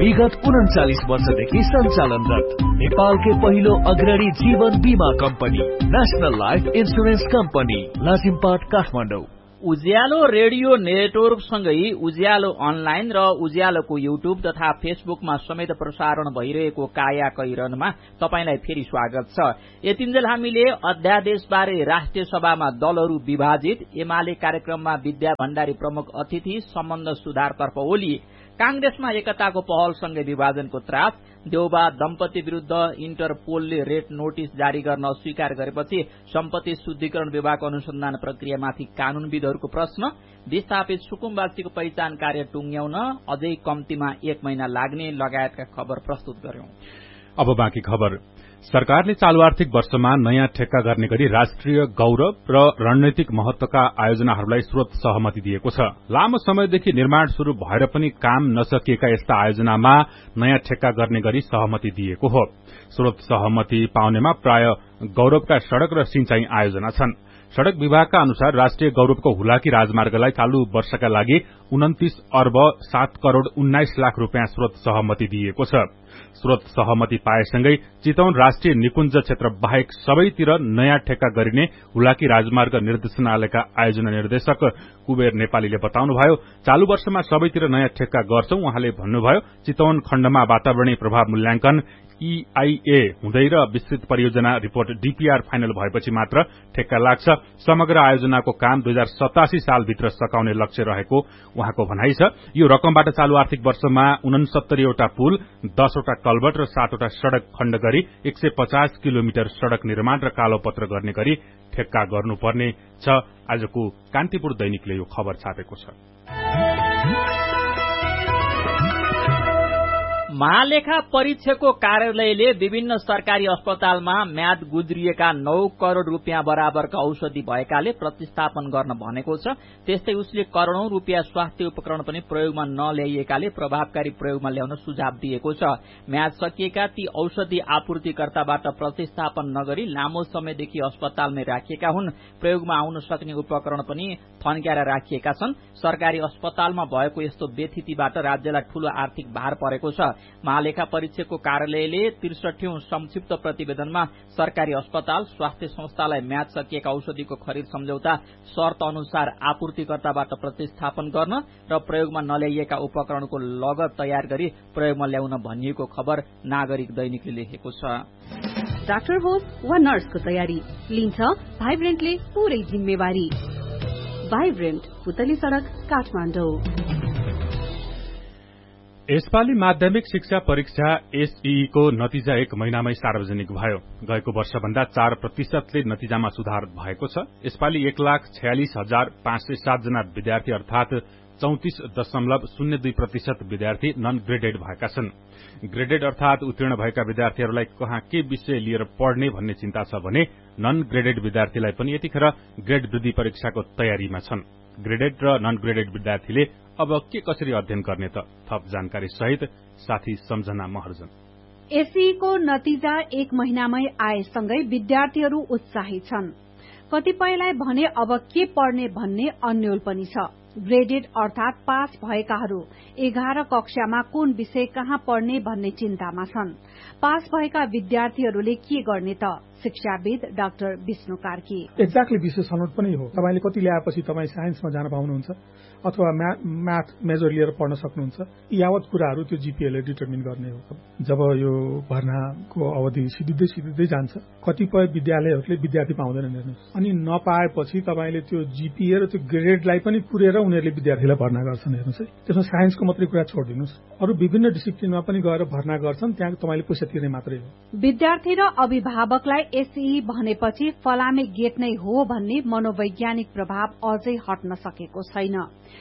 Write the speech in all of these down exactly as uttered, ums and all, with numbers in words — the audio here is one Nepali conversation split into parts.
विगत उन्चालिस वर्षदेखि सञ्चालनरत नेपालकै पहिलो अग्रणी जीवन बीमा company national life insurance company Lazimpat Kathmandu. उज्यालो रेडियो नेटवर्कसँगै उज्यालो अनलाइन र उज्यालोको युट्युब तथा फेसबुकमा समेत प्रसारण भइरहेको काया कैरनमा तपाईलाई फेरि स्वागत छ। यतिन्जेल हामीले अध्यादेशबारे राष्ट्रिय सभामा दलहरू विभाजित, एमाले कार्यक्रममा विद्या भण्डारी प्रमुख अतिथि, सम्बन्ध सुधारतर्फ ओली, कांग्रेसमा एकताको पहलसँगै विभाजनको त्रास, देउबा दम्पति विरूद्ध इन्टरपोलले रेड नोटिस जारी गर्न अस्वीकार गरेपछि सम्पत्ति शुद्धिकरण विभागको अनुसन्धान प्रक्रियामाथि कानूनविदहरूको प्रश्न, विस्थापित सुकुम्बासीको पहिचान कार्य टुंग्याउन अझै कम्तीमा एक महिना लाग्ने लगायतका खबर प्रस्तुत गर्यौं। अब बाँकी खबर। सरकारले चालू आर्थिक वर्षमा नयाँ ठेक्का गर्ने गरी राष्ट्रिय गौरव र रणनीतिक महत्वका आयोजनाहरूलाई स्रोत सहमति दिएको छ। लामो समयदेखि निर्माण शुरू भएर पनि काम नसकिएका यस्ता आयोजनामा नयाँ ठेक्का गर्ने गरी सहमति दिएको हो। स्रोत सहमति पाउनेमा प्राय गौरवका सड़क र सिंचाई आयोजना छन्। सड़क विभागका अनुसार राष्ट्रिय गौरवको हुलाकी राजमार्गलाई चालू वर्षका लागि उन्तिस अर्ब सात करोड़ उन्नाइस लाख रूपियाँ स्रोत सहमति दिएको छ। स्रोत सहमति पाएसँगै चितवन राष्ट्रिय निकुञ्ज क्षेत्र बाहेक सबैतिर नयाँ ठेक्का गरिने हुलाकी राजमार्ग निर्देशनालयका आयोजना निर्देशक कुबेर नेपालीले बताउनुभयो। चालू वर्षमा सबैतिर नयाँ ठेक्का गर्छौं। उहाँले भन्नुभयो, चितवन खण्डमा वातावरणीय प्रभाव मूल्याङ्कन ईआईए हुँदै र विस्तृत परियोजना रिपोर्ट डीपीआर फाइनल भएपछि मात्र ठेक्का लाग्छ। समग्र आयोजनाको काम दुई हजार सतासी सालभित्र सकाउने लक्ष्य रहेको उहाँको भनाइ छ। यो रकमबाट चालू आर्थिक वर्षमा उनसत्तरीवटा पुल, दसवटा कल्भर्ट र सातवटा सड़क खण्ड गरी एक सय पचास किलोमिटर सड़क निर्माण र कालोपत्र गर्ने गरी ठेक्का गर्नुपर्ने छ। आजको कान्तिपुर दैनिकले यो खबर छापेको छ। महालेखा परीक्षकको कार्यालयले विभिन्न सरकारी अस्पतालमा म्याद गुज्रिएका नौ करोड़ रूपियाँ बराबरका औषधि भएकाले प्रतिस्थापन गर्न भनेको छ। त्यस्तै उसले करोड़ौं रूपियाँ स्वास्थ्य उपकरण पनि प्रयोगमा नल्याइएकाले प्रभावकारी प्रयोगमा ल्याउन सुझाव दिएको छ। म्याद सकिएका ती औषधि आपूर्तिकर्ताबाट प्रतिस्थापन नगरी लामो समयदेखि अस्पतालमै राखिएका हुन्। प्रयोगमा आउन सक्ने उपकरण पनि थन्क्याएर राखिएका छन्। सरकारी अस्पतालमा भएको यस्तो बेथितिबाट राज्यलाई ठूलो आर्थिक भार परेको छ। महालेखा परीक्षकको कार्यालयले त्रिसठीौं संक्षिप्त प्रतिवेदनमा सरकारी अस्पताल, स्वास्थ्य संस्थालाई म्याद सकिएका औषधिको खरिद सम्झौता शर्त अनुसार आपूर्तिकर्ताबाट प्रतिस्थापन गर्न र प्रयोगमा नल्याइएका उपकरणको लगत तयार गरी प्रयोगमा ल्याउन भनिएको खबर नागरिक दैनिकले लेखेको छ। डाक्टर होस् वा नर्सको तयारी लिन्छ भाइब्रेन्टले पूरै जिम्मेवारी। भाइब्रेन्ट, पुतली सड़क, काठमाडौँ। यसपालि माध्यमिक शिक्षा परीक्षा एसईई को नतिजा एक महिनामै सार्वजनिक भयो। गएको वर्षभन्दा चार प्रतिशतले नतिजामा सुधार भएको छ। यसपालि एक लाख छयालिस हजार पाँच सय सात जना विद्यार्थी अर्थात चौतिस दशमलव शून्य दुई प्रतिशत विद्यार्थी नन ग्रेडेड भएका छन्। ग्रेडेड अर्थात उत्तीर्ण भएका विद्यार्थीहरूलाई कहाँ के विषय लिएर पढ्ने भन्ने चिन्ता छ भने नन ग्रेडेड विद्यार्थीलाई पनि यतिखेर ग्रेड वृद्धि परीक्षाको तयारीमा छन्। ग्रेडेड र नन ग्रेडेड विद्यार्थीले अब के कसरी अध्ययन गर्ने त? थप जानकारी सहित साथी सम्झना महर्जन। एसई को नतिजा एक महिनामै आएसँगै विद्यार्थीहरू उत्साहित छन्। कतिपयलाई भने अब के पढ्ने भन्ने अन्यल पनि छ। ग्रेडेड अर्थात पास भएकाहरू एघार कक्षामा कुन विषय कहाँ पढ्ने भन्ने चिन्तामा छन्। पास भएका विद्यार्थीहरूले के गर्ने त? शिक्षाविद डाक्टर विष्णु कार्की। एक्ज्याक्टली विषय छनौट पनि हो। तपाईले कति ल्याएपछि तपाईँ साइन्समा जान पाउनुहुन्छ अथवा म्याथ मेजर लिएर पढ्न सक्नुहुन्छ। यावत कुराहरू त्यो जीपीएले डिटर्मिन गर्ने हो। जब यो भर्नाको अवधि सिधिँदै सिधिँदै जान्छ, कतिपय विद्यालयहरूले विद्यार्थी पाउँदैनन् हेर्नुहोस्। अनि नपाएपछि तपाईले त्यो जीपीए र त्यो ग्रेडलाई पनि पुरेर उनीहरूले विद्यार्थीलाई भर्ना गर्छन् हेर्नुहोस् है। त्यसमा साइन्सको मात्रै कुरा छोडिदिनुहोस्, अरू विभिन्न डिसिप्लिनमा पनि गएर भर्ना गर्छन्। त्यहाँ तपाईले पैसा तिर्ने मात्रै हो। विद्यार्थी र अभिभावकलाई एसई भनेपछि फलामे गेट नै हो भन्ने मनोवैज्ञानिक प्रभाव अझै हट्न सकेको छैन।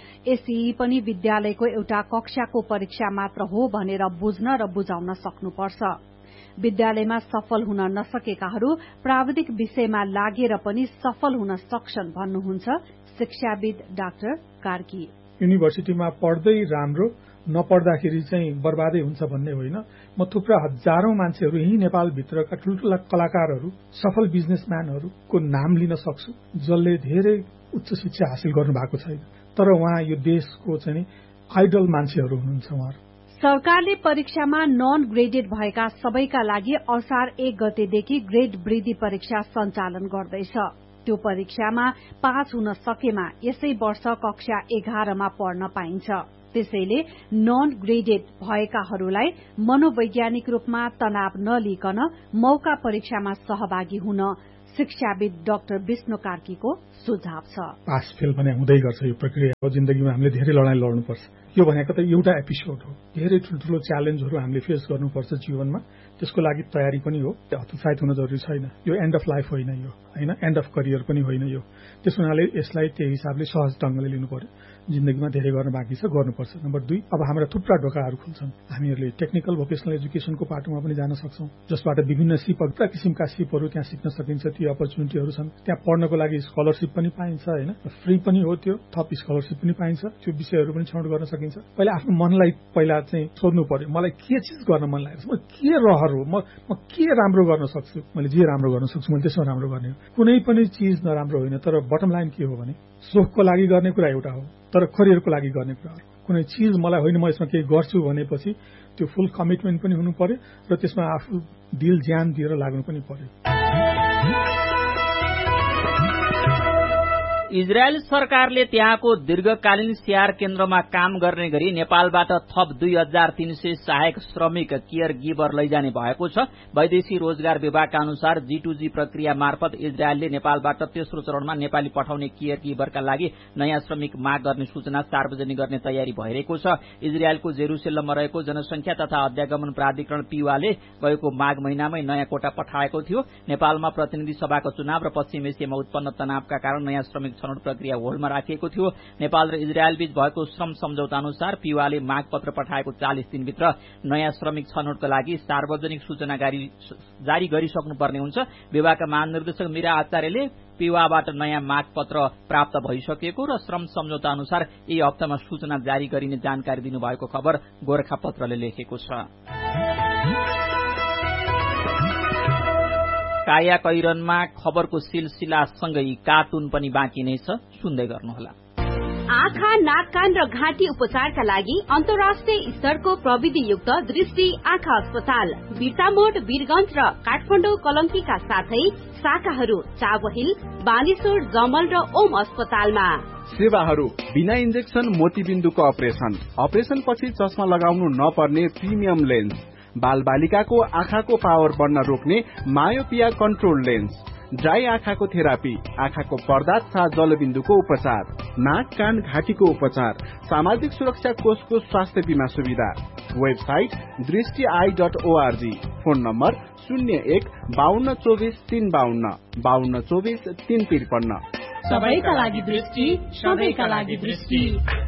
एसई पनि विद्यालयको एउटा कक्षाको परीक्षा मात्र हो भनेर बुझ्न र बुझाउन सक्नुपर्छ। विद्यालयमा सफल हुन नसकेकाहरू प्राविधिक विषयमा लागेर पनि सफल हुन सक्छन् भन्नुहुन्छ शिक्षाविद डाक्टर कार्की। युनिभर्सिटीमा पढ्दै राम्रो, नपढ्दाखेरि चाहिँ बर्बादै हुन्छ भन्ने होइन। म थुप्रा हजारौं मान्छेहरू यही नेपालभित्रका ठूल्ठूला कलाकारहरू, सफल बिजनेसम्यानहरूको नाम लिन सक्छु जसले धेरै उच्च शिक्षा हासिल गर्नु भएको छैन, तर उहाँ यो देशको चाहिँ आइडल मान्छेहरू हुनुहुन्छ। उहाँहरू सरकारले परीक्षामा नन ग्रेडेड भएका सबैका लागि असार एक गतेदेखि ग्रेड वृद्धि परीक्षा सञ्चालन गर्दैछ। त्यो परीक्षामा पास हुन सकेमा यसै वर्ष कक्षा एघारमा पढ्न पाइन्छ। त्यसैले नन ग्रेडेड भएकाहरूलाई मनोवैज्ञानिक रूपमा तनाव नलिकन मौका परीक्षामा सहभागी हुन शिक्षाविद डाक्टर विष्णु कार्कीको सुझाव छ। पास फेल भने हुँदै गर्छ यो प्रक्रिया हो। जिन्दगीमा हामीले धेरै लडाईँ लड्नुपर्छ। यो भनेको त एउटा एपिसोड हो। धेरै ठूल्ठूलो च्यालेन्जहरू हामीले फेस गर्नुपर्छ जीवनमा। त्यसको लागि तयारी पनि हो। हतोत्साहित हुन जरुरी छैन। यो एन्ड अफ लाइफ होइन, यो होइन एन्ड अफ करियर पनि होइन। यो त्यस हुनाले यसलाई त्यही हिसाबले सहज ढंगले लिनु पर्यो। जिन्दगीमा धेरै गर्न बाँकी छ, गर्नुपर्छ। नम्बर दुई, अब हाम्रा थुप्रा ढोकाहरू खुल्छन्। हामीहरूले टेक्निकल भोकेसनल एजुकेसनको पाटोमा पनि जान सक्छौं, जसबाट विभिन्न सिपहरू किसिमका सिपहरू त्यहाँ सिक्न सकिन्छ। ती अपर्च्युनिटीहरू छन्। त्यहाँ पढ्नको लागि स्कलरशिप पनि पाइन्छ, होइन फ्री पनि हो। त्यो थप स्कलरशिप पनि पाइन्छ। त्यो विषयहरू पनि छनौट गर्न सकिन्छ। पहिला आफ्नो मनलाई पहिला चाहिँ सोध्नु पर्यो, मलाई के चिज गर्न मन लागेको छ, म के रहर हो, म म के राम्रो गर्न सक्छु। मैले जे राम्रो गर्न सक्छु मैले त्यसमा राम्रो गर्ने हो। कुनै पनि चिज नराम्रो होइन, तर बटम लाइन के हो भने सोखको लागि गर्ने कुरा एउटा हो, तर करियरको लागि गर्ने कुरा हो। कुनै चिज मलाई होइन, म यसमा केही गर्छु भनेपछि त्यो फुल कमिटमेन्ट पनि हुनु पर्यो र त्यसमा आफू दिल ज्यान दिएर लाग्नु पनि पर्यो। इजरायल सरकारले त्यहाँको दीर्घकालीन स्याहार केन्द्रमा काम गर्ने गरी नेपालबाट थप दुई हजार तीन सय सहायक श्रमिक केयर गिभर लैजाने भएको छ। वैदेशिक रोजगार विभागका अनुसार जी टू जी प्रक्रिया मार्फत इजरायलले नेपालबाट तेस्रो चरणमा नेपाली पठाउने केयर गिभरका लागि नयाँ श्रमिक माग गर्ने सूचना सार्वजनिक गर्ने तयारी भइरहेको छ। इजरायलको जेरुसलेममा रहेको जनसंख्या तथा अध्यागमन प्राधिकरण पिवाले गएको माघ महिनामै नयाँ कोटा पठाएको थियो। नेपालमा प्रतिनिधि सभाको चुनाव र पश्चिम एसियामा उत्पन्न तनावका कारण नयाँ श्रमिक छनौट प्रक्रिया होल्डमा राखिएको थियो। नेपाल र इजरायल बीच भएको श्रम सम्झौता अनुसार पिवाले माग पत्र पठाएको चालिस दिनभित्र नयाँ श्रमिक छनौटका लागि सार्वजनिक सूचना जारी गरिसक्नुपर्ने हुन्छ। विभागका महानिर्देशक मीरा आचार्यले पिवाबाट नयाँ माग पत्र प्राप्त भइसकेको र श्रम सम्झौता अनुसार यही हप्तामा सूचना जारी गरिने जानकारी दिनुभएको खबर गोरखापत्रले लेखेको छ। काया कैरनमा खबरको सिलसिलासँगै कार्टुन पनि बाँकी नै छ, सुन्दै गर्नुहोला। आँखा, नाक, कान र घाँटी उपचारका लागि अन्तर्राष्ट्रिय स्तरको प्रविधियुक्त दृष्टि आँखा अस्पताल बिर्तामोड, वीरगञ्ज र काठमाडौँ कलङ्कीका साथै शाखाहरू चाबहिल, बानेश्वर, जमल र ओम अस्पतालमा। सेवाहरू बिना इन्जेक्सन मोतीबिन्दुको अपरेसन, अपरेसन पछि चस्मा लगाउनु नपर्ने प्रिमियम लेन्स, बाल बालिकाको आँखाको पावर बढ्न रोक्ने मायोपिया कन्ट्रोल लेन्स, ड्राई आँखाको थेरापी, आँखाको पर्दा तथा जलबिन्दुको उपचार, नाक, कान, घाँटीको उपचार, सामाजिक सुरक्षा कोषको स्वास्थ्य बीमा सुविधा। वेबसाइट दृष्टि I dot ORG. Phone number शून्य एक बाहन्न चौबिस तीन बाहन्न बाहन्न चौबिस तीन त्रिपन्न। सबैका लागि दृष्टि, सबैका लागि दृष्टि।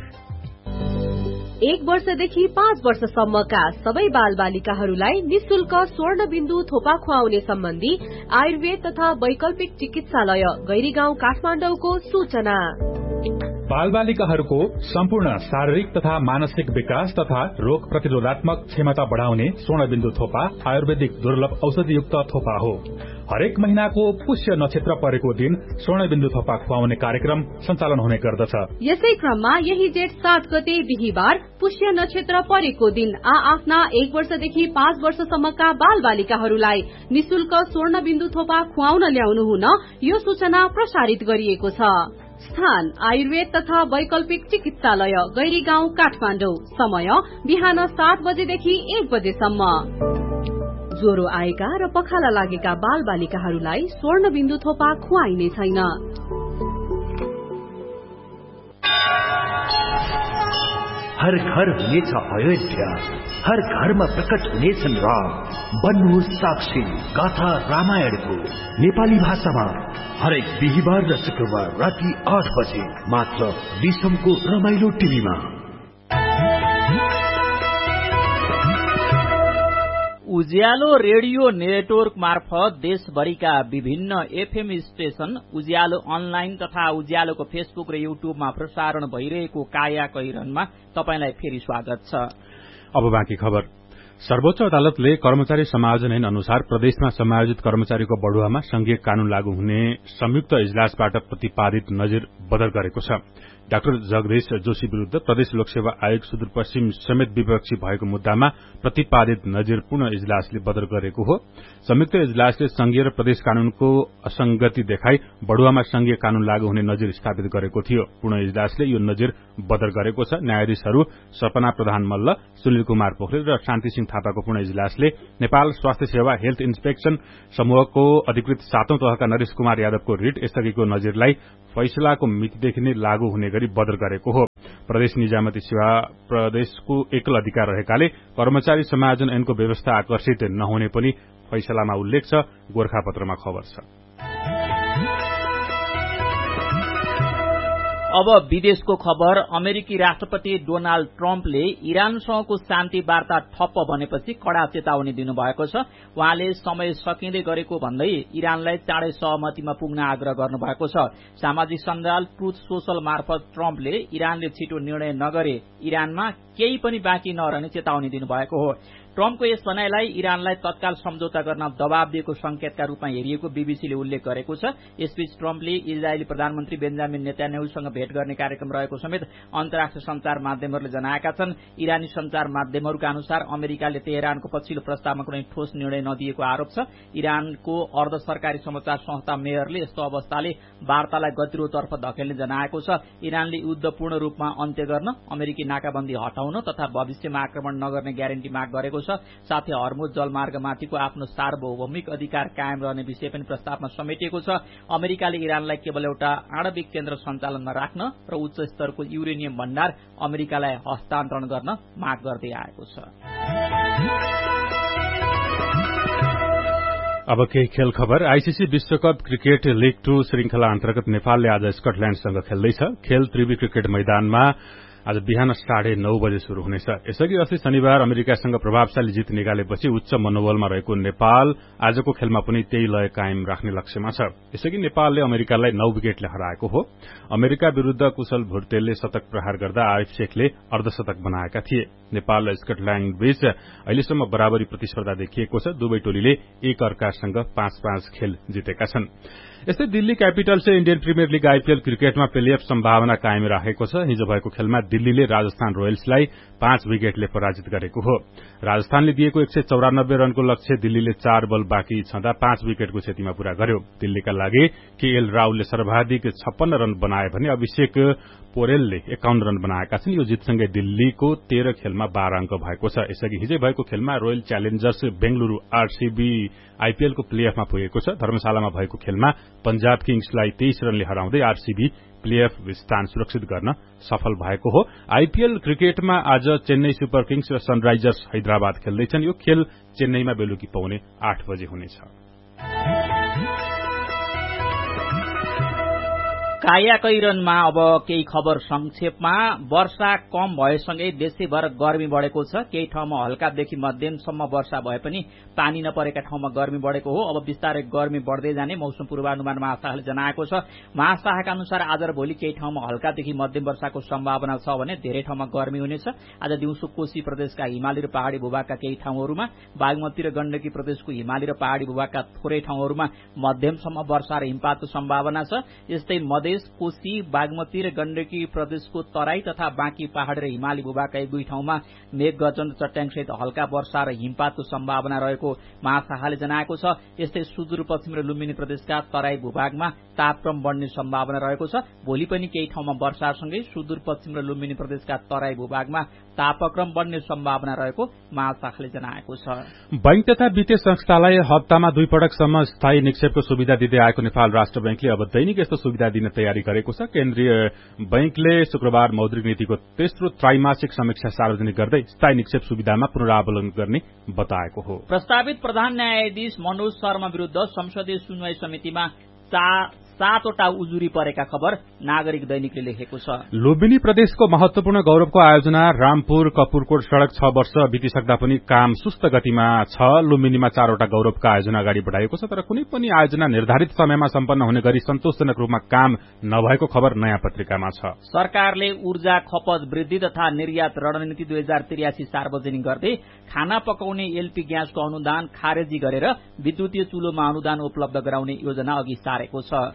एक वर्षदेखि पाँच वर्षसम्मका सबै बाल बालिकाहरूलाई निशुल्क स्वर्ण बिन्दु थोपा खुवाउने सम्बन्धी आयुर्वेद तथा वैकल्पिक चिकित्सालय गैरीगाउँ काठमाडौँको सूचना। बाल बालिकाहरूको सम्पूर्ण शारीरिक तथा मानसिक विकास तथा रोग प्रतिरोधात्मक क्षमता बढ़ाउने स्वर्ण बिन्दु थोपा आयुर्वेदिक दुर्लभ औषधियुक्त थोपा हो। हरेक महीनाको पुष्य नक्षत्र परेको दिन स्वर्ण बिन्दु थोपा खुवाउने कार्यक्रम सञ्चालन हुने गर्दछ। यसै क्रममा यही जेठ सात गते बिहीबार पुष्य नक्षत्र परेको दिन आ आफ्ना एक वर्षदेखि पाँच वर्षसम्मका बाल बालिकाहरूलाई निशुल्क स्वर्ण बिन्दु थोपा खुवाउन ल्याउनु हुन यो सूचना प्रसारित गरिएको छ। स्थान आयुर्वेद तथा वैकल्पिक चिकित्सालय गैरीगाउँ काठमाडौँ। समय बिहान सात बजेदेखि एक बजेसम्म। ज्वरो आएका र पखाला लागेका बाल बालिकाहरूलाई स्वर्ण बिन्दु थोपा खुवाइने छैन। हर घर हुनेछ अयोध्या, हर घरमा प्रकट हुनेछन् राम। बन्नुहोस् साक्षी गाथा रामायणको नेपाली भाषामा हरेक बिहीबार र शुक्रबार राति आठ बजे मात्र विषमको रमाइलो टिभीमा। उज्यालो रेडियो नेटवर्क मार्फत देशभरिका विभिन्न एफएम स्टेशन, उज्यालो अनलाइन तथा उज्यालोको फेसबुक र युट्युबमा प्रसारण भइरहेको काया कैरनमा तपाईंलाई फेरि स्वागत छ। अब बाँकी खबर। सर्वोच्च अदालतले कर्मचारी समायोजन ऐन अनुसार प्रदेशमा समायोजित कर्मचारीको बढ़ुवामा संघीय कानून लागू हुने संयुक्त इजलासबाट प्रतिपादित नजिर बदल गरेको छ। डाक्टर जगदीश जोशी विरूद्ध प्रदेश लोकसेवा आयोग सुदूरपश्चिम समेत विपक्षी भएको मुद्दामा प्रतिपादित नजिर पुनः इजलासले बदर गरेको हो। संयुक्त इजलासले संघीय र प्रदेश कानूनको असंगति देखाई बढुवामा संघीय कानून लागू हुने नजिर स्थापित गरेको थियो। पूर्ण इजलासले यो नजिर बदर गरेको छ। न्यायाधीशहरू सपना प्रधान मल्ल, सुनिल कुमार पोखरेल र शान्ति सिंह थापाको पूर्ण इजलासले नेपाल स्वास्थ्य सेवा हेल्थ इन्सपेक्सन समूहको अधिकृत सातौं तहका नरेश कुमार यादवको रिट यसअघिको नजिरलाई फैसलाको मितिदेखि नै लागू हुने गरी बदर गरेको हो। प्रदेश निजामती सेवा प्रदेशको एकल अधिकार रहेकाले कर्मचारी समायोजन ऐनको व्यवस्था आकर्षित नहुने पनि फैसलामा उल्लेख छ। गोरखापत्रमा खबर छ। अब विदेशको खबर। अमेरिकी राष्ट्रपति डोनाल्ड ट्रम्पले इरानसँगको शान्ति वार्ता ठप्प भनेपछि कड़ा चेतावनी दिनुभएको छ। उहाँले समय सकिँदै गरेको भन्दै इरानलाई चाँडै सहमतिमा पुग्न आग्रह गर्नुभएको छ। सामाजिक सञ्जाल ट्रुथ सोशल मार्फत ट्रम्पले इरानले छिटो निर्णय नगरे इरानमा केही पनि बाँकी नरहने चेतावनी दिनुभएको हो। ट्रम्पको यस भनाइलाई इरानलाई तत्काल सम्झौता गर्न दबाव दिएको संकेतका रूपमा हेरिएको बीबीसीले उल्लेख गरेको छ। यसबीच ट्रम्पले इजरायली प्रधानमन्त्री बेन्जामिन नेतान्याहुसँग भेट गर्ने कार्यक्रम रहेको समेत अन्तर्राष्ट्रिय संचार माध्यमहरूले जनाएका छन्। इरानी संचार माध्यमहरूका अनुसार अमेरिकाले तेहरानको पछिल्लो प्रस्तावमा कुनै ठोस निर्णय नदिएको आरोप छ। इरानको अर्ध सरकारी समाचार संस्था मेयरले यस्तो अवस्थाले वार्तालाई गतिरोधतर्फ धकेल्ने जनाएको छ। इरानले युद्ध पूर्ण रूपमा अन्त्य गर्न, अमेरिकी नाकाबन्दी हटाउन तथा भविष्यमा आक्रमण नगर्ने ग्यारेन्टी माग गरेको छ। साथै हर्मुज जलमार्गमाथिको आफ्नो सार्वभौमिक अधिकार कायम रहने विषय पनि प्रस्तावमा समेटिएको छ। अमेरिकाले इरानलाई केवल एउटा आणविक केन्द्र सञ्चालनमा राख्न र उच्च स्तरको युरेनियम भण्डार अमेरिकालाई हस्तान्तरण गर्न माग गर्दै आएको छ। अब केही खेल खबर। आईसीसी विश्वकप क्रिकेट लीग टू श्रृंखला अन्तर्गत नेपालले आज स्कटल्याण्डसँग खेल्दैछ। खेल त्रिवी क्रिकेट मैदानमा आज बिहान साढे नौ बजे शुरू हुनेछ। यसअघि अस्ति शनिबार अमेरिकासँग प्रभावशाली जित निकालेपछि उच्च मनोबलमा रहेको नेपाल आजको खेलमा पनि त्यही लय कायम राख्ने लक्ष्यमा छ। यसअघि नेपालले अमेरिकालाई नौ विकेटले हराएको हो। अमेरिका विरूद्ध कुशल भुर्तेलले शतक प्रहार गर्दा आरिफ शेखले अर्धशतक बनाएका थिए। नेपाल र स्कटल्याण्ड बीच अहिलेसम्म बराबरी प्रतिस्पर्धा देखिएको छ। दुवै टोलीले एक अर्कासँग पाँच पाँच खेल जितेका छन्। यस्तै Delhi capitals Indian premier league IPL क्रिकेटमा प्लेअफ सम्भावना कायम राखेको छ। हिजो भएको खेलमा दिल्लीले राजस्थान रोयल्सलाई पाँच विकेटले पराजित गरेको हो। राजस्थानले दिएको एक सय चौरानब्बे रनको लक्ष्य दिल्लीले चार बल बाँकी छँदा पाँच विकेटको क्षतिमा पूरा गर्यो। दिल्लीका लागि केएल राहुलले सर्वाधिक छप्पन्न रन बनाए भने अभिषेक पोरेलले एकाउन्न रन बनाएका छन्। यो जितसँगै दिल्लीको तेह्र खेलमा बाह्र अंक भएको छ। यसअघि हिजै भएको खेलमा रोयल च्यालेन्जर्स बेंगलुरू आरसीबी आईपीएलको प्लेअफमा पुगेको छ। धर्मशालामा भएको खेलमा पंजाब किङ्सलाई तेइस रनले हराउँदै आरसीबी प्लेअफ स्थान सुरक्षित गर्न सफल भएको हो। आईपीएल क्रिकेटमा आज चेन्नई सुपर किङ्स र सनराइजर्स हैदराबाद खेल्दैछन्। यो खेल चेन्नईमा बेलुकी पाउने आठ बजे हुनेछ। कायाकैरनमा अब केही खबर संक्षेपमा। वर्षा कम भएसँगै देशैभर गर्मी बढेको छ। केही ठाउँमा हल्कादेखि मध्यमसम्म वर्षा भए पनि पानी नपरेका ठाउँमा गर्मी बढेको हो। अब बिस्तारै गर्मी बढ्दै जाने मौसम पूर्वानुमान महाशाखाले जनाएको छ। महाशाखाका अनुसार आज र भोलि केही ठाउँमा हल्कादेखि मध्यम वर्षाको सम्भावना छ भने धेरै ठाउँमा गर्मी हुनेछ। आज दिउँसो कोशी प्रदेशका हिमाली र पहाड़ी भूभागका केही ठाउँहरूमा, बागमती र गण्डकी प्रदेशको हिमाली र पहाड़ी भूभागका थोरै ठाउँहरूमा मध्यमसम्म वर्षा र हिमपातको सम्भावना छ। यस्तै मध्य कोशी, बागमती र गण्डकी प्रदेशको तराई तथा बाँकी पहाड़ र हिमाली भूभागका एक दुई ठाउँमा मेघ गर्जन चट्याङसहित हल्का वर्षा र हिमपातको सम्भावना रहेको महाशाखाले जनाएको छ। यस्तै सुदूरपश्चिम र लुम्बिनी प्रदेशका तराई भूभागमा तापक्रम बढ्ने सम्भावना रहेको छ। भोलि पनि केही ठाउँमा वर्षासँगै सुदूरपश्चिम र लुम्बिनी प्रदेशका तराई भूभागमा तापक्रम बढ्ने सम्भावना रहेको महाशाखाले जनाएको छ। बैंक तथा वित्तीय संस्थालाई हप्तामा दुई पटकसम्म स्थायी निक्षेपको सुविधा दिँदै आएको नेपाल राष्ट्र बैंकले अब दैनिक यस्तो सुविधा दिन तयारी गरेको छ। केन्द्रीय बैंकले शुक्रबार मौद्रिक नीतिको तेस्रो त्रैमासिक समीक्षा सार्वजनिक गर्दै स्थायी निक्षेप सुविधामा पुनरावलोकन गर्ने बताएको हो। प्रस्तावित प्रधान न्यायाधीश मनोज शर्मा विरूद्ध संसदीय सुनवाई समितिमा सातवटा उजुरी परेका खबर नागरिक दैनिकले लेखेको छ। लुम्बिनी प्रदेशको महत्वपूर्ण गौरवको आयोजना रामपुर कपुरकोट सड़क छ वर्ष बितिसक्दा पनि काम सुस्त गतिमा छ। लुम्बिनीमा चारवटा गौरवका आयोजना अगाडि बढाइएको छ, तर कुनै पनि आयोजना निर्धारित समयमा सम्पन्न हुने गरी सन्तोषजनक रूपमा काम नभएको खबर नयाँ पत्रिकामा छ। सरकारले ऊर्जा खपत वृद्धि तथा निर्यात रणनीति दुई हजार त्रियासी सार्वजनिक गर्दै खाना पकाउने एलपी ग्यासको अनुदान खारेजी गरेर विद्युतीय चुलोमा अनुदान उपलब्ध गराउने योजना अघि सारेको छ।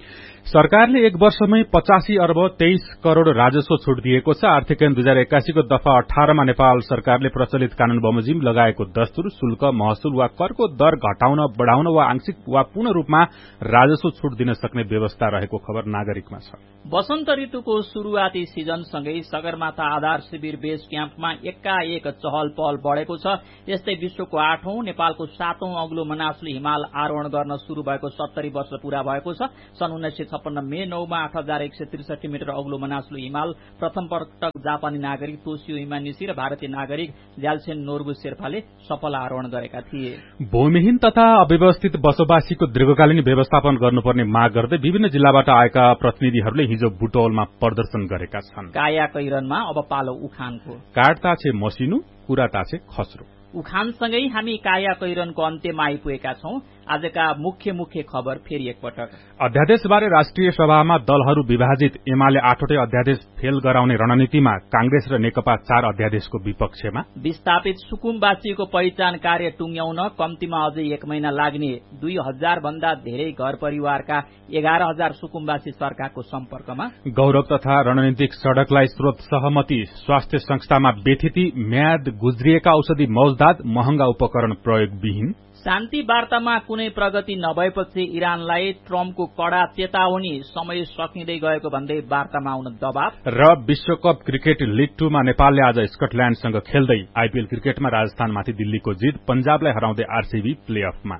सरकारले एक वर्षमै पचासी अर्ब तेइस करोड़ राजस्व छूट दिएको छ। आर्थिक ऐन दुई हजार एक्कासीको दफा अठारमा नेपाल सरकारले प्रचलित कानून बमोजिम लगाएको दस्तुर, शुल्क, महसुल वा करको दर घटाउन, बढ़ाउन वा आंशिक वा पूर्ण रूपमा राजस्व छूट दिन सक्ने व्यवस्था रहेको खबर नागरिकमा छ। वसन्त ऋतुको शुरूआती सिजनसँगै सगरमाथा आधार शिविर बेस क्याम्पमा एकाएक चहल पहल बढ़ेको छ। यस्तै विश्वको आठौं नेपालको सातौं अग्लो मनासुली हिमाल आरोहण गर्न शुरू भएको सत्तरी वर्ष पूरा भएको छ। सन् उन्नाइस सय छप्पन्न मे नौमा आठ हजार एक सय त्रिसठी मिटर अग्लो मनासुली हिमाल प्रथम पटक जापानी नागरिक तोसियो इमानिसी र भारतीय नागरिक ज्याल्सेन नोर्बु शेर्पाले सफल आरोहण गरेका थिए। भूमिहीन तथा अव्यवस्थित बसोबासीको दीर्घकालीन व्यवस्थापन गर्नुपर्ने माग गर्दै विभिन्न जिल्लाबाट आएका प्रतिनिधिहरूले हिजो बुटवलमा प्रदर्शन गरेका छन्। काया कैरनमा अब पालो उखानको। काट्ता छे मसिनु, कुराता छे खस्रो। उखानसँगै हामी काया कैरनको अन्त्यमा आइपुगेका छौं। आजका मुख्य मुख्य खबर फेरि एकपटक। अध्यादेशबारे राष्ट्रिय सभामा दलहरू विभाजित, एमाले आठवटै अध्यादेश फेल गराउने रणनीतिमा, कांग्रेस र नेकपा चार अध्यादेशको विपक्षमा। विस्थापित सुकुम्बासीको पहिचान कार्य टुंग्याउन कम्तीमा अझै एक महिना लाग्ने, दुई हजार भन्दा धेरै घर परिवारका एघार हजार सुकुम्बासी सरकारको सम्पर्कमा। गौरव तथा रणनीतिक सड़कलाई स्रोत सहमति, स्वास्थ्य संस्थामा बेथिति, म्याद गुज्रिएका औषधि मौजदात, महँगा उपकरण प्रयोगविहीन। शान्ति वार्तामा कुनै प्रगति नभएपछि इरानलाई ट्रम्पको कड़ा चेतावनी, समय सकिँदै गएको भन्दै वार्तामा आउन दबाव। र विश्वकप क्रिकेट लीग टूमा नेपालले आज स्कटल्याण्डसँग खेल्दै आईपीएल क्रिकेटमा राजस्थानमाथि दिल्लीको जित, पंजाबलाई हराउँदै आरसीबी प्ले अफमा।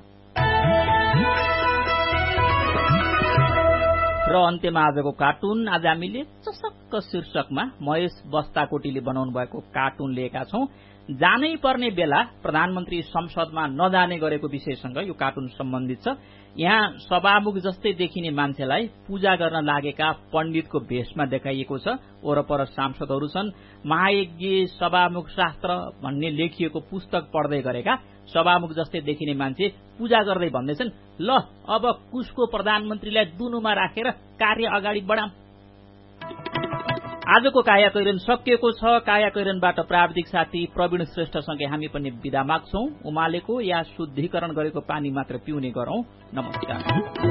र अन्त्यमा आजको कार्टुन। आज हामीले चसक्क शीर्षकमा महेश बस्ताकोटीले बनाउनु भएको कार्टुन लिएका छौं। जानै पर्ने बेला प्रधानमन्त्री संसदमा नजाने गरेको विषयसँग यो कार्टुन सम्बन्धित छ। यहाँ सभामुख जस्तै देखिने मान्छेलाई पूजा गर्न लागेका पण्डितको भेषमा देखाइएको छ। वरपर सांसदहरू छन्। महायज्ञ सभामुख शास्त्र भन्ने लेखिएको पुस्तक पढ्दै गरेका सभामुख जस्तै देखिने मान्छे पूजा गर्दै भन्दैछन्, ल अब कुशको प्रधानमन्त्रीलाई दुनुमा राखेर कार्य अगाडि बढाऊं। आजको काया कैरन सकिएको छ। काया कैरनबाट प्राविधिक साथी प्रवीण श्रेष्ठसँगै हामी पनि बिदा माग्छौं। उमालेको या शुद्धिकरण गरेको पानी मात्र पिउने गरौं। नमस्कार।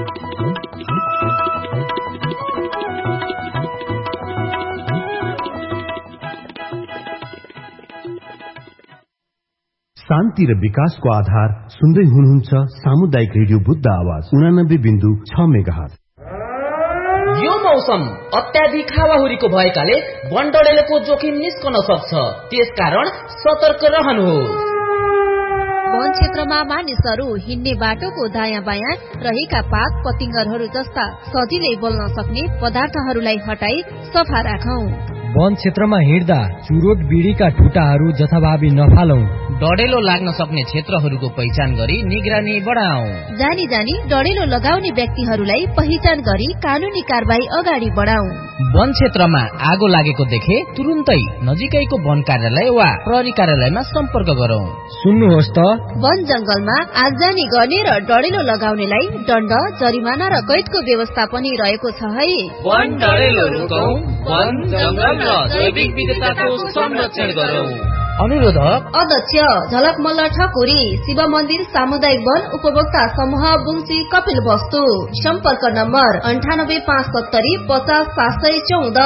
शान्ति र विकासको आधार सुन्दै हुनुहुन्छ सामुदायिक रेडियो बुद्ध आवाज उनानब्बे बिन्दु छ मेगाहर्ज। यो मौसम अत्याधिक हावाहुरीको भएकाले वनडडेलोको जोखिम निस्कन सक्छ। त्यसकारण सतर्क रहनुहोस्। वन क्षेत्रमा मानिसहरू हिँड्ने बाटोको दायाँ बायाँ रहेका पात पतिंगरहरू जस्ता सजिलै बोल्न सक्ने पदार्थहरूलाई हटाई सफा राखौं। वन क्षेत्रमा हिँड्दा चुरोट बिडीका ठुटाहरू जथाभावी नफालौं। डडेलो लाग्न सक्ने क्षेत्रहरूको पहिचान गरी निगरानी बढाऊ। जानी जानी डडेलो लगाउने व्यक्तिहरूलाई पहिचान गरी कानूनी कारबाही अगाडि बढाऊ। वन क्षेत्रमा आगो लागेको देखे तुरुन्तै नजिकैको वन कार्यालय वा प्रहरी कार्यालयमा सम्पर्क गरौं। सुन्नुहोस् त, वन जंगलमा आगजनी गर्ने र डडेलो लगाउनेलाई दण्ड, जरिमाना र कैदको व्यवस्था पनि रहेको छ है। वन डडेलो रोकौं, वन जंगल र जैविक विविधताको संरक्षण गरौं। अनुरोधक अध्यक्ष झलक मल्ल ठकुरी, शिव मन्दिर सामुदायिक वन उपभोक्ता समूह बुङसी कपिल वस्तु। सम्पर्क नम्बर अन्ठानब्बे पाँच सत्तरी पचास सात सय चौध।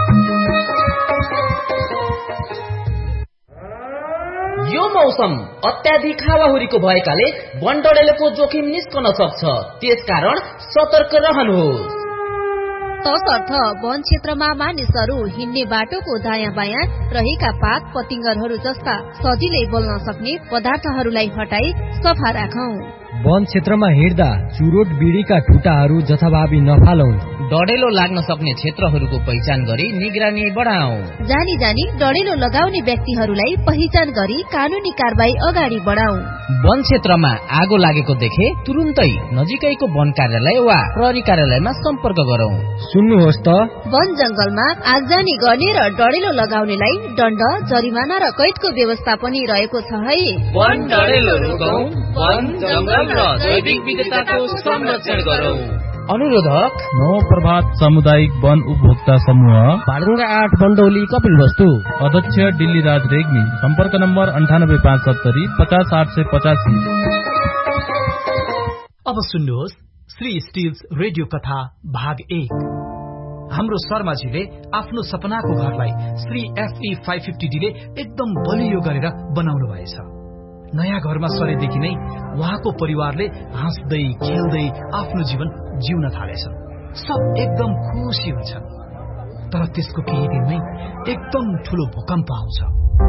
यो मौसम अत्याधिक हावाहुरीको भएकाले वन डडेलोको जोखिम निस्कन सक्छ। त्यसकारण सतर्क रहनुहोस्। तसर्थ वन क्षेत्रमा मानिसहरू हिँड्ने बाटोको दायाँ बायाँ रहेका पात पतिंगरहरू जस्ता सजिलै बोल्न सक्ने पदार्थहरूलाई हटाई सफा राखौं। वन क्षेत्रमा हिँड्दा चुरोट बिडीका ठुटाहरू जथाभावी नफालौं। डडेलो लाग्न सक्ने क्षेत्रहरूको पहिचान गरी निगरानी बढाऊ। जानी जानी डडेलो लगाउने व्यक्तिहरूलाई पहिचान गरी कानूनी कारबाही अगाडि बढाऊ। वन क्षेत्रमा आगो लागेको देखे तुरुन्तै नजिकैको वन कार्यालय वा प्रहरी कार्यालयमा सम्पर्क गरौं। सुन्नुहोस् त, वन जंगलमा आगजनी गर्ने र डडेलो लगाउनेलाई दण्ड, जरिमाना र कैदको व्यवस्था पनि रहेको छ है। वन डडेलो रोकौं, वन जंगल र जैविक विविधताको संरक्षण गरौं। अनुरोधक नव प्रभात सामुदायिक वन उपभोक्ता समूह, भाडुङ्गा आठ बन्डौली कपिल वस्तु। अध्यक्ष दिल्ली राज रेग्मी। सम्पर्क नम्बर अन्ठानब्बे पाँच सत्तरी पचास आठ सय पचासी। अब सुन्नुहोस् श्री स्टिल्स रेडियो कथा भाग एक। हाम्रो शर्माजीले आफ्नो सपनाको घरलाई Shri FE five fifty D ले एकदम बलियो गरेर बनाउनु भएछ। नयाँ घरमा सरेदेखि नै उहाँको परिवारले हाँस्दै खेल्दै आफ्नो जीवन जिउन थालेछन्। सब एकदम खुसी हुन्छन्। तर त्यसको केही दिनमै एकदम ठूलो भूकम्प आउँछ।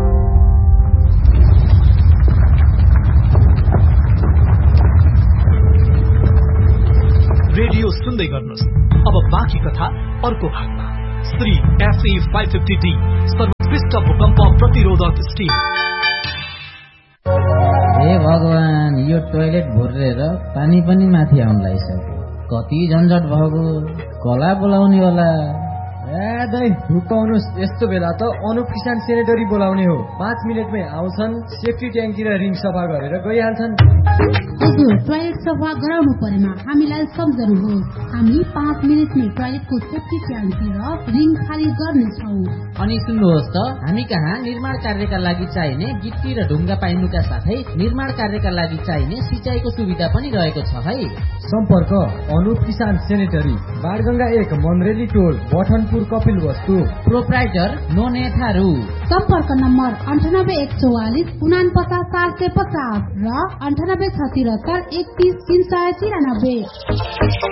रेडियो सुन्दै गर्नुहोस्। अब बाँकी कथा अर्को भागमा। Shri FE five fifty D सर्वोत्कृष्ट भूकम्प प्रतिरोधक स्टिल। हे भगवान, यो टोयलेट भुरेर पानी पनि माथि आउन लागिसक्यो। कति झन्झट भएको। कला बोलाउने होला। ए दाइ हुकाउनुहोस्। यस्तो बेला त अनुप किसान सेनेटरी बोलाउने हो। पाँच मिनटमै आउँछन्, सेफ्टी ट्याङ्की र रिङ सफा गरेर गइहाल्छन्। हजुर, टोयलेट सफा गराउनु परेमा हामीलाई सम्झनुहोस्। हामी पाँच मिनटमै टोयलेटको सेफ्टी ट्याङ्की र रिङ खाली गर्नेछौँ। अनि सुन्नुहोस् त, हामी कहाँ निर्माण कार्यका लागि चाहिने गिट्टी र ढुङ्गा पाइनुका साथै निर्माण कार्यका लागि चाहिने सिँचाइको सुविधा पनि रहेको छ है। सम्पर्क अनुप किसान सेनेटरी, बाणगंगा एक, मनरेली टोल, बठनपुर, कपिल वस्तु। प्रोप्राइटर नोने थारू। सम्पर्क नम्बर अन्ठानब्बे एक चौवालिस उनापचास चार सय पचास र अन्ठानब्बे छ त्रिहत्तर एकतीस तीन सय तिरानब्बे।